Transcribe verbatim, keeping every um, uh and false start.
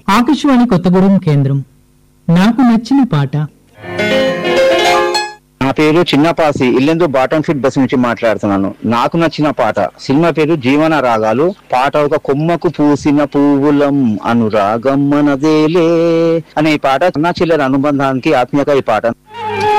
ఆకాశవాణి కొత్తగూడెం కేంద్రం. నాకు నచ్చిన పాట. నా పేరు చిన్నపాసి, ఇల్లెందు బాటం ఫిట్ బస్ నుంచి మాట్లాడుతున్నాను. నాకు నచ్చిన పాట సినిమా పేరు జీవన రాగాలు. పాట ఒక కొమ్మకు పూసిన పువ్వులం అనురాగం మనదేలే అనే ఈ పాట నా చిల్లర అనుబంధానికి ఆత్మీయత. ఈ పాట